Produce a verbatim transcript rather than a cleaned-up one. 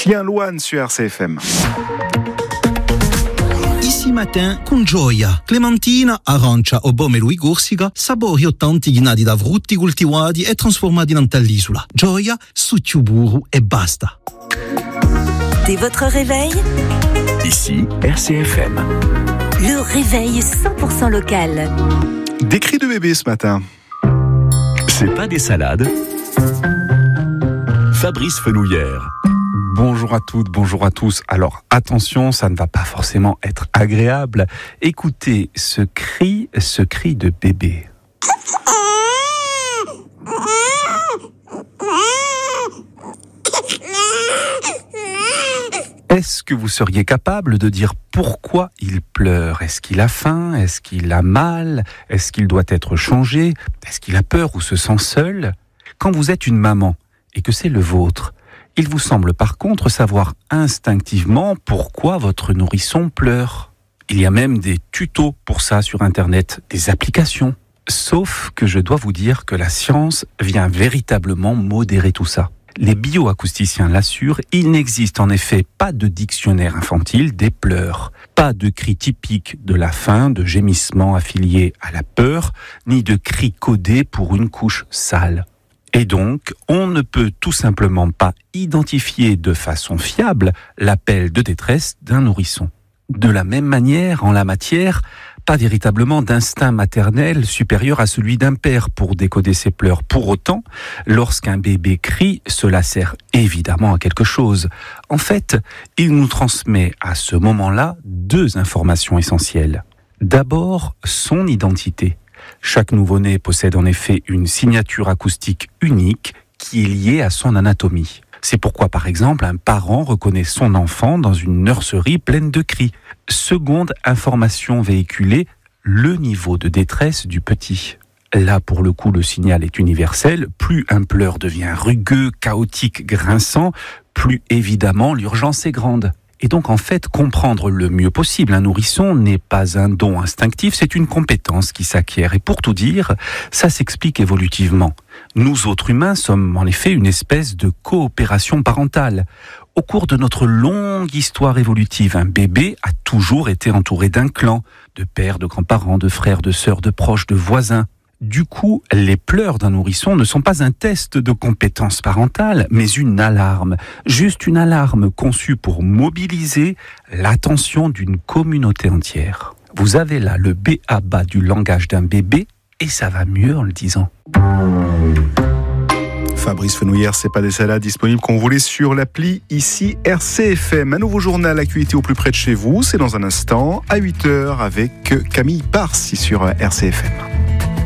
Chien Loane sur R C F M. Ici matin con gioia, clementina, arancia o pomelo e corsica, sapori o tanti ghinati da frutti coltivati e trasformati in tall'isola. Gioia, succio burro e basta. Dès votre réveil, ici R C F M. Le réveil cent pour cent local. Des cris de bébé ce matin. C'est pas des salades. Fabrice Fenouillère. Bonjour à toutes, bonjour à tous. Alors attention, ça ne va pas forcément être agréable. Écoutez ce cri, ce cri de bébé. Est-ce que vous seriez capable de dire pourquoi il pleure ? Est-ce qu'il a faim ? Est-ce qu'il a mal ? Est-ce qu'il doit être changé ? Est-ce qu'il a peur ou se sent seul ? Quand vous êtes une maman et que c'est le vôtre, il vous semble par contre savoir instinctivement pourquoi votre nourrisson pleure. Il y a même des tutos pour ça sur Internet, des applications. Sauf que je dois vous dire que la science vient véritablement modérer tout ça. Les bioacousticiens l'assurent, il n'existe en effet pas de dictionnaire infantile des pleurs, pas de cris typiques de la faim, de gémissements affiliés à la peur, ni de cris codés pour une couche sale. Et donc, on ne peut tout simplement pas identifier de façon fiable l'appel de détresse d'un nourrisson. De la même manière, en la matière, pas véritablement d'instinct maternel supérieur à celui d'un père pour décoder ses pleurs. Pour autant, lorsqu'un bébé crie, cela sert évidemment à quelque chose. En fait, il nous transmet à ce moment-là deux informations essentielles. D'abord, son identité. Chaque nouveau-né possède en effet une signature acoustique unique qui est liée à son anatomie. C'est pourquoi, par exemple, un parent reconnaît son enfant dans une nurserie pleine de cris. Seconde information véhiculée, le niveau de détresse du petit. Là, pour le coup, le signal est universel. Plus un pleur devient rugueux, chaotique, grinçant, plus évidemment l'urgence est grande. Et donc, en fait, comprendre le mieux possible un nourrisson n'est pas un don instinctif, c'est une compétence qui s'acquiert. Et pour tout dire, ça s'explique évolutivement. Nous autres humains sommes en effet une espèce de coopération parentale. Au cours de notre longue histoire évolutive, un bébé a toujours été entouré d'un clan, de pères, de grands-parents, de frères, de sœurs, de proches, de voisins. Du coup, les pleurs d'un nourrisson ne sont pas un test de compétence parentale, mais une alarme. Juste une alarme conçue pour mobiliser l'attention d'une communauté entière. Vous avez là le b a ba du langage d'un bébé, et ça va mieux en le disant. Fabrice Fenouillère, c'est pas des salades, disponible quand vous voulez sur l'appli ici R C F M. Un nouveau journal actualité au plus près de chez vous, c'est dans un instant à huit heures avec Camille Parsi sur R C F M.